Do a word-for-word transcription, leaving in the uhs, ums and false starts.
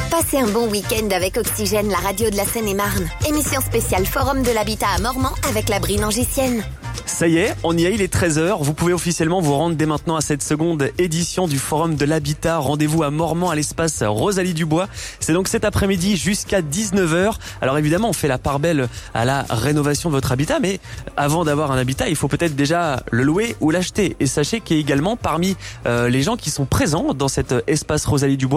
Passez un bon week-end avec Oxygène, la radio de la Seine-et-Marne. Émission spéciale Forum de l'Habitat à Mormant avec la Brie-Langissienne. Ça y est, on y est, il est treize heures. Vous pouvez officiellement vous rendre dès maintenant à cette seconde édition du Forum de l'Habitat. Rendez-vous à Mormant à l'espace Rosalie Dubois. C'est donc cet après-midi jusqu'à dix-neuf heures. Alors évidemment, on fait la part belle à la rénovation de votre habitat, mais avant d'avoir un habitat, il faut peut-être déjà le louer ou l'acheter. Et sachez qu'il y a également parmi euh, les gens qui sont présents dans cet espace Rosalie Dubois